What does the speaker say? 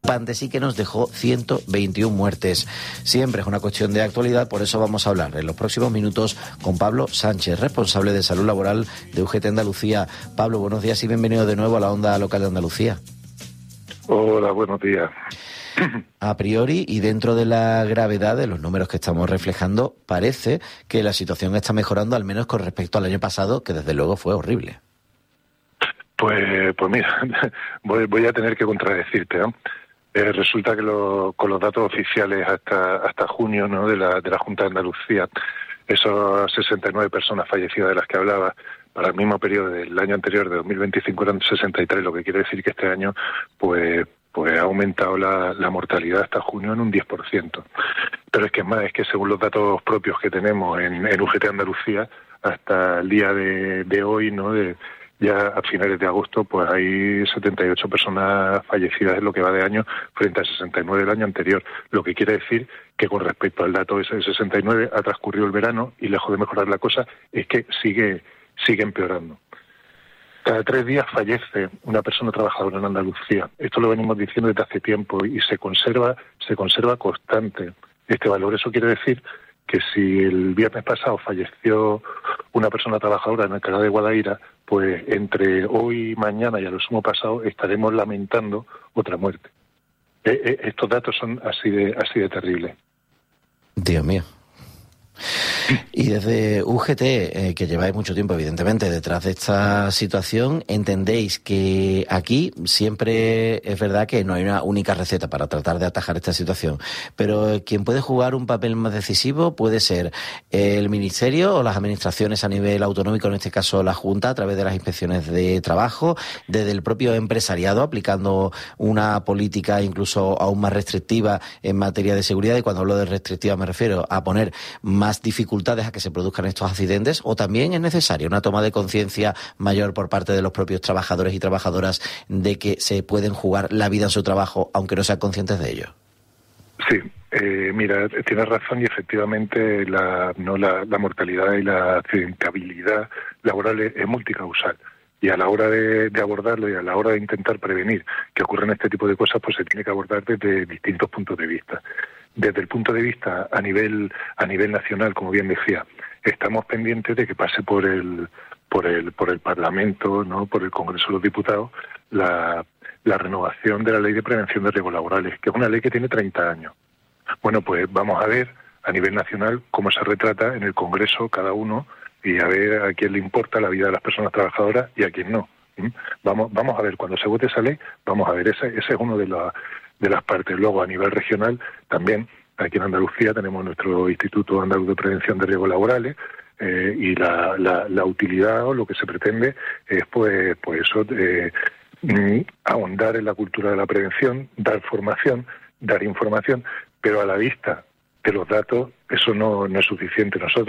sí que nos dejó 121 muertes. Siempre es una cuestión de actualidad, por eso vamos a hablar en los próximos minutos con Pablo Sánchez, responsable de salud laboral de UGT Andalucía. Pablo, buenos días y bienvenido de nuevo a la Onda Local de Andalucía. Hola, buenos días. A priori, y dentro de la gravedad de los números que estamos reflejando, parece que la situación está mejorando, al menos con respecto al año pasado, que desde luego fue horrible. Pues mira, voy a tener que contradecirte, ¿no? Resulta que con los datos oficiales hasta junio, ¿no?, de la Junta de Andalucía, esas 69 personas fallecidas de las que hablaba, para el mismo periodo del año anterior, de 2025, eran 63, lo que quiere decir que este año pues ha aumentado la mortalidad hasta junio en un 10%. Pero es que según los datos propios que tenemos en UGT Andalucía, hasta el día de hoy, ¿no?, ya a finales de agosto, pues hay 78 personas fallecidas en lo que va de año frente a 69 del año anterior. Lo que quiere decir que con respecto al dato ese de 69 ha transcurrido el verano y lejos de mejorar la cosa es que sigue empeorando. Cada 3 días fallece una persona trabajadora en Andalucía. Esto lo venimos diciendo desde hace tiempo y se conserva constante este valor. Eso quiere decir que si el viernes pasado falleció una persona trabajadora en Alcalá de Guadaira, pues entre hoy y mañana y a lo sumo pasado estaremos lamentando otra muerte. Estos datos son así de terribles. Dios mío. Y desde UGT, que lleváis mucho tiempo, evidentemente, detrás de esta situación, entendéis que aquí siempre es verdad que no hay una única receta para tratar de atajar esta situación, pero quien puede jugar un papel más decisivo puede ser el Ministerio o las administraciones a nivel autonómico, en este caso la Junta, a través de las inspecciones de trabajo, desde el propio empresariado, aplicando una política incluso aún más restrictiva en materia de seguridad, y cuando hablo de restrictiva me refiero a poner más dificultades a que se produzcan estos accidentes, o también es necesaria una toma de conciencia mayor por parte de los propios trabajadores y trabajadoras de que se pueden jugar la vida en su trabajo aunque no sean conscientes de ello. Sí, mira, tienes razón y efectivamente la mortalidad y la accidentabilidad laboral es multicausal. Y a la hora de abordarlo y a la hora de intentar prevenir que ocurran este tipo de cosas, pues se tiene que abordar desde distintos puntos de vista. Desde el punto de vista a nivel nacional, como bien decía, estamos pendientes de que pase por el Parlamento, ¿no?, por el Congreso de los Diputados, la renovación de la Ley de Prevención de Riesgos Laborales, que es una ley que tiene 30 años. Bueno, pues vamos a ver a nivel nacional cómo se retrata en el Congreso cada uno y a ver a quién le importa la vida de las personas trabajadoras y a quién no. Vamos a ver, cuando se vote esa ley, vamos a ver, ese es uno de las partes. Luego, a nivel regional, también aquí en Andalucía tenemos nuestro Instituto Andaluz de Prevención de Riesgos Laborales, y la utilidad o lo que se pretende es pues eso, ahondar en la cultura de la prevención, dar formación, dar información, pero a la vista de los datos eso no es suficiente. Nosotros